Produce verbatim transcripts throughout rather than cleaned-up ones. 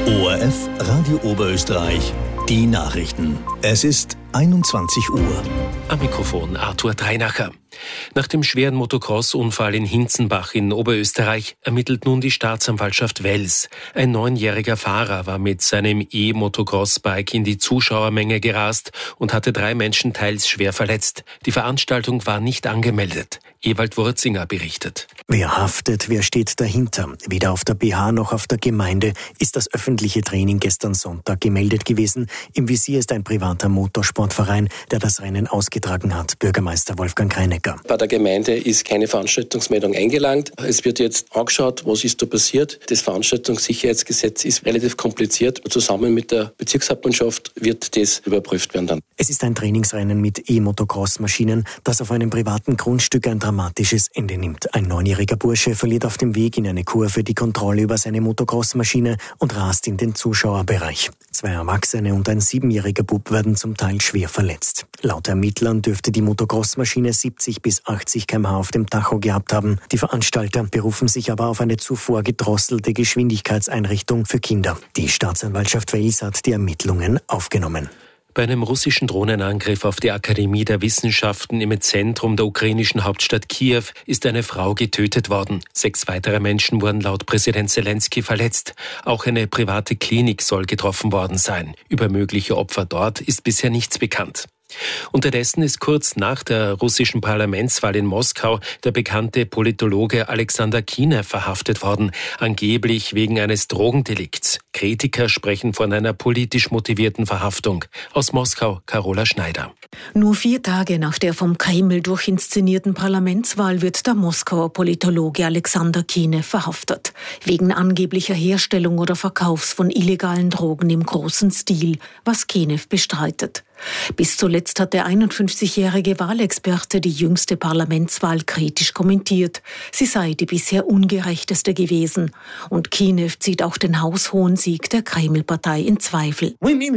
O R F Radio Oberösterreich, die Nachrichten. Es ist einundzwanzig Uhr. Am Mikrofon Arthur Dreinacher. Nach dem schweren Motocross-Unfall in Hinzenbach in Oberösterreich ermittelt nun die Staatsanwaltschaft Wels. Ein neunjähriger Fahrer war mit seinem E-Motocross-Bike in die Zuschauermenge gerast und hatte drei Menschen teils schwer verletzt. Die Veranstaltung war nicht angemeldet. Ewald Wurzinger berichtet. Wer haftet, wer steht dahinter? Weder auf der B H noch auf der Gemeinde ist das öffentliche Training gestern Sonntag gemeldet gewesen. Im Visier ist ein privater Motorsportverein, der das Rennen ausgetragen hat. Bürgermeister Wolfgang Kreinecker. Bei der Gemeinde ist keine Veranstaltungsmeldung eingelangt. Es wird jetzt angeschaut, was ist da passiert. Das Veranstaltungssicherheitsgesetz ist relativ kompliziert. Zusammen mit der Bezirkshauptmannschaft wird das überprüft werden dann. Es ist ein Trainingsrennen mit E-Motocross-Maschinen, das auf einem privaten Grundstück ein dramatisches Ende nimmt. Ein neunjähriger Bursche verliert auf dem Weg in eine Kurve die Kontrolle über seine Motocross-Maschine und rast in den Zuschauerbereich. Zwei Erwachsene und ein siebenjähriger Bub werden zum Teil schwer verletzt. Laut Ermittlern dürfte die Motocross-Maschine siebzig bis achtzig Kilometer pro Stunde auf dem Tacho gehabt haben. Die Veranstalter berufen sich aber auf eine zuvor gedrosselte Geschwindigkeitseinrichtung für Kinder. Die Staatsanwaltschaft Wels hat die Ermittlungen aufgenommen. Bei einem russischen Drohnenangriff auf die Akademie der Wissenschaften im Zentrum der ukrainischen Hauptstadt Kiew ist eine Frau getötet worden. Sechs weitere Menschen wurden laut Präsident Zelensky verletzt. Auch eine private Klinik soll getroffen worden sein. Über mögliche Opfer dort ist bisher nichts bekannt. Unterdessen ist kurz nach der russischen Parlamentswahl in Moskau der bekannte Politologe Alexander Kinew verhaftet worden, angeblich wegen eines Drogendelikts. Kritiker sprechen von einer politisch motivierten Verhaftung. Aus Moskau, Carola Schneider. Nur vier Tage nach der vom Kreml durchinszenierten Parlamentswahl wird der Moskauer Politologe Alexander Kinew verhaftet. Wegen angeblicher Herstellung oder Verkaufs von illegalen Drogen im großen Stil, was Kinew bestreitet. Bis zuletzt hat der einundfünfzigjährige Wahlexperte die jüngste Parlamentswahl kritisch kommentiert. Sie sei die bisher ungerechteste gewesen. Und Kinew zieht auch den haushohen Sieg der Kreml-Partei in Zweifel.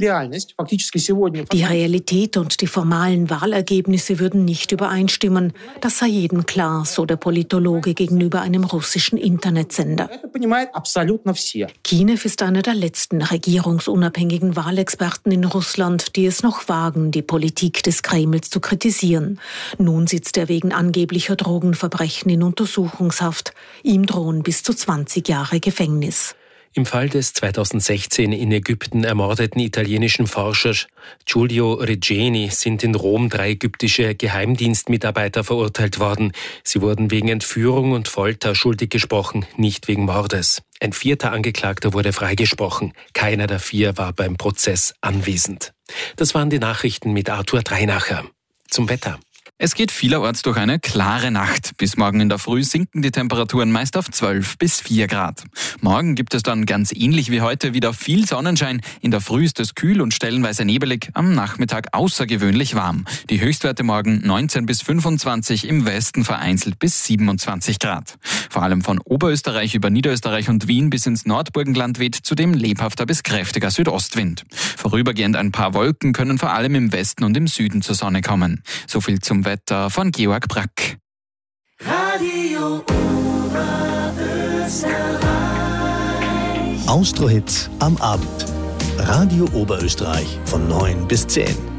Die Realität und die formalen Wahlergebnisse würden nicht übereinstimmen. Das sei jedem klar, so der Politologe gegenüber einem russischen Internetsender. Kinew ist einer der letzten regierungsunabhängigen Wahlexperten in Russland, die es noch wagen, die Politik des Kremls zu kritisieren. Nun sitzt er wegen angeblicher Drogenverbrechen in Untersuchungshaft. Ihm drohen bis zu zwanzig Jahre Gefängnis. Im Fall des zweitausendsechzehn in Ägypten ermordeten italienischen Forschers Giulio Regeni sind in Rom drei ägyptische Geheimdienstmitarbeiter verurteilt worden. Sie wurden wegen Entführung und Folter schuldig gesprochen, nicht wegen Mordes. Ein vierter Angeklagter wurde freigesprochen. Keiner der vier war beim Prozess anwesend. Das waren die Nachrichten mit Arthur Dreinacher. Zum Wetter. Es geht vielerorts durch eine klare Nacht. Bis morgen in der Früh sinken die Temperaturen meist auf zwölf bis vier Grad. Morgen gibt es dann ganz ähnlich wie heute wieder viel Sonnenschein. In der Früh ist es kühl und stellenweise nebelig, am Nachmittag außergewöhnlich warm. Die Höchstwerte morgen neunzehn bis fünfundzwanzig, im Westen vereinzelt bis siebenundzwanzig Grad. Vor allem von Oberösterreich über Niederösterreich und Wien bis ins Nordburgenland weht zudem lebhafter bis kräftiger Südostwind. Vorübergehend ein paar Wolken können vor allem im Westen und im Süden zur Sonne kommen. So viel zum Wetter von Georg Brack. Radio Oberösterreich. Austro-Hits am Abend. Radio Oberösterreich von neun bis zehn.